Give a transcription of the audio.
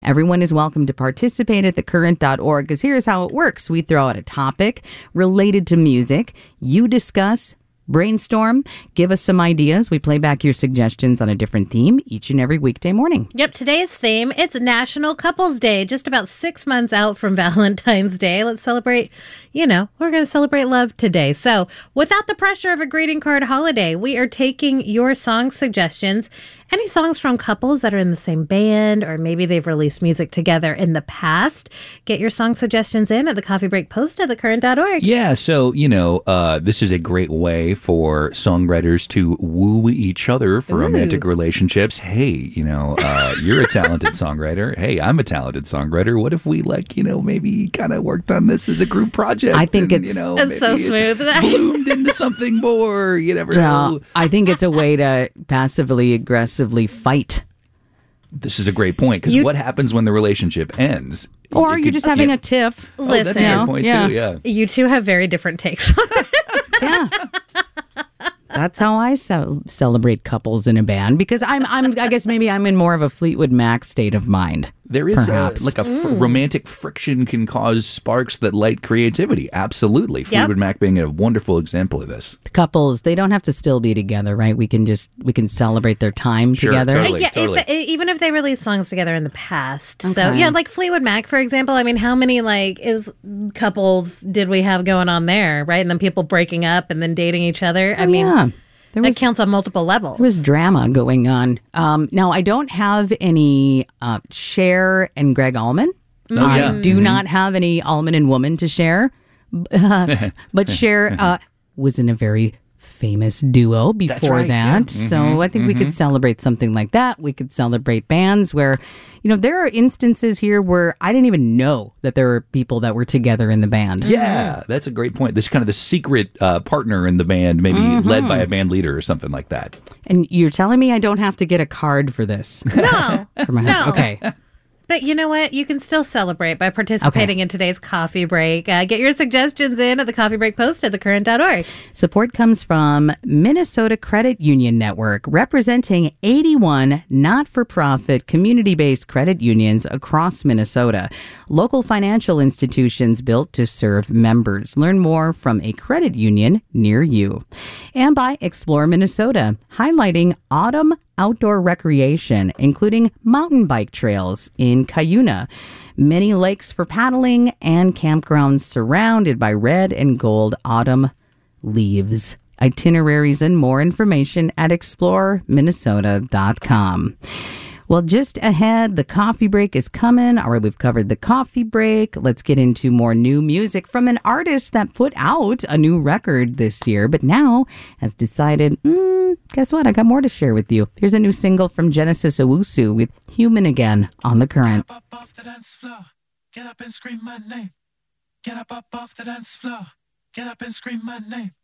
Everyone is welcome to participate at thecurrent.org because here's how it works. We throw out a topic related to music. You discuss, brainstorm, give us some ideas. We play back your suggestions on a different theme each and every weekday morning. Yep, today's theme, it's National Couples Day, just about 6 months out from Valentine's Day. Let's celebrate, we're going to celebrate love today. So without the pressure of a greeting card holiday, we are taking your song suggestions. Any songs from couples that are in the same band, or maybe they've released music together in the past. Get your song suggestions in at the Coffee Break post at thecurrent.org. Yeah, so, this is a great way for songwriters to woo each other for romantic relationships. Hey, you're a talented songwriter. Hey, I'm a talented songwriter. What if we, maybe kind of worked on this as a group project? I think it's so smooth. Bloomed into something more. You never know. I think it's a way to passively aggressively fight. This is a great point, because what happens when the relationship ends? Or you're just having a tiff. Listen, that's a great point too, yeah. You two have very different takes. Yeah. That's how I celebrate couples in a band, because I guess maybe I'm in more of a Fleetwood Mac state of mind. There is romantic friction can cause sparks that light creativity. Absolutely. Fleetwood Mac being a wonderful example of this. The couples, they don't have to still be together, right? We can celebrate their time together. Totally. Even if they released songs together in the past. Okay. So, like Fleetwood Mac, for example. I mean, how many couples did we have going on there, right? And then people breaking up and then dating each other. That counts on multiple levels. There was drama going on. Now, I don't have any Cher and Greg Allman. I do not have any Allman and Woman to share. But Cher was in a very famous duo before that. Yeah. So I think we could celebrate something like that. We could celebrate bands where, there are instances here where I didn't even know that there were people that were together in the band. Yeah, that's a great point. This kind of the secret partner in the band, maybe led by a band leader or something like that. And you're telling me I don't have to get a card for this? No. For my husband? Okay. But you know what? You can still celebrate by participating in today's Coffee Break. Get your suggestions in at the Coffee Break post at thecurrent.org. Support comes from Minnesota Credit Union Network, representing 81 not-for-profit community-based credit unions across Minnesota. Local financial institutions built to serve members. Learn more from a credit union near you. And by Explore Minnesota, highlighting autumn outdoor recreation, including mountain bike trails in Cuyuna, many lakes for paddling, and campgrounds surrounded by red and gold autumn leaves. Itineraries and more information at exploreminnesota.com. Well, just ahead, the coffee break is coming. All right, we've covered the coffee break. Let's get into more new music from an artist that put out a new record this year, but now has decided, guess what? I got more to share with you. Here's a new single from Genesis Owusu with Human Again on The Current. Get up off the dance floor. Get up and scream my name. Get up off the dance floor. Get up and scream my name.